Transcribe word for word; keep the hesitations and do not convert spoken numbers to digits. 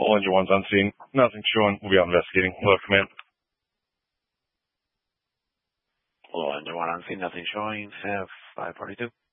All Engine one's on scene. Nothing showing. We'll be out investigating. Hello, command. Hello, Engine one on scene. Nothing showing. Have five forty-two.